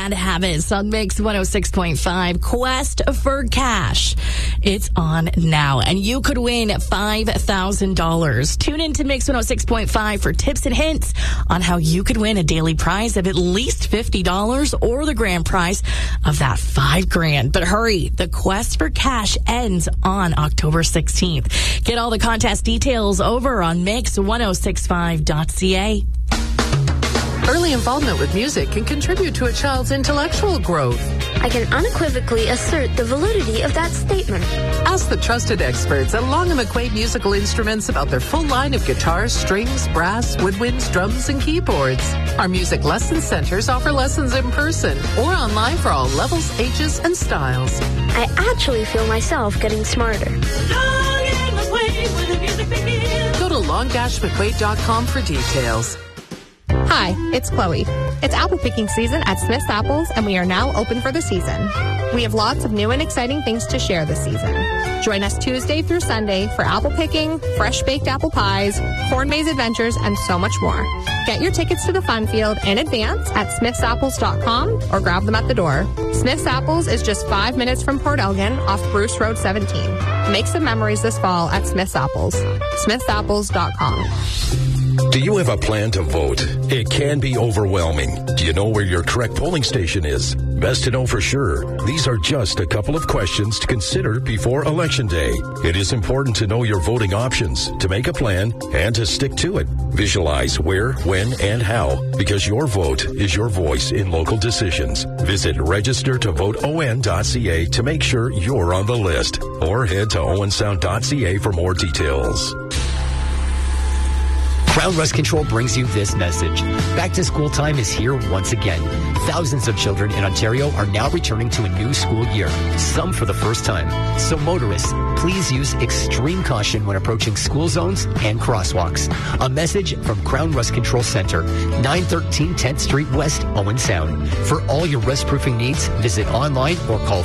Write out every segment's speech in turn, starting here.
Bad Habits on Mix 106.5. Quest for Cash. It's on now, and you could win $5,000. Tune in to Mix 106.5 for tips and hints on how you could win a daily prize of at least $50 or the grand prize of that $5,000. But hurry, the Quest for Cash ends on October 16th. Get all the contest details over on mix1065.ca. Early involvement with music can contribute to a child's intellectual growth. I can unequivocally assert the validity of that statement. Ask the trusted experts at Long & McQuaid Musical Instruments about their full line of guitars, strings, brass, woodwinds, drums, and keyboards. Our music lesson centers offer lessons in person or online for all levels, ages, and styles. I actually feel myself getting smarter. Go to long-mcquaid.com for details. Hi, it's Chloe. It's apple picking season at Smith's Apples, and we are now open for the season. We have lots of new and exciting things to share this season. Join us Tuesday through Sunday for apple picking, fresh baked apple pies, corn maze adventures, and so much more. Get your tickets to the fun field in advance at smithsapples.com or grab them at the door. Smith's Apples is just 5 minutes from Port Elgin off Bruce Road 17. Make some memories this fall at Smith's Apples. smithsapples.com. Do you have a plan to vote? It can be overwhelming. Do you know where your correct polling station is? Best to know for sure. These are just a couple of questions to consider before Election Day. It is important to know your voting options, to make a plan, and to stick to it. Visualize where, when, and how, because your vote is your voice in local decisions. Visit registertovoteon.ca to make sure you're on the list, or head to owensound.ca for more details. Crown Rust Control brings you this message. Back to school time is here once again. Thousands of children in Ontario are now returning to a new school year, some for the first time. So motorists, please use extreme caution when approaching school zones and crosswalks. A message from Crown Rust Control Center, 913 10th Street West, Owen Sound. For all your rust-proofing needs, visit online or call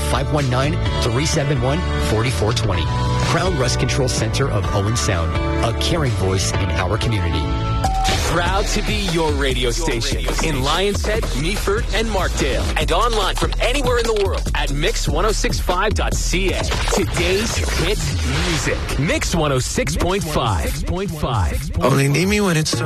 519-371-4420. Crown Rust Control Center of Owen Sound, a caring voice in our community. Proud to be your radio station in Lions Head, Meaford, and Markdale. And online from anywhere in the world at mix1065.ca. Today's hit music. Mix 106.5. Only need me when it's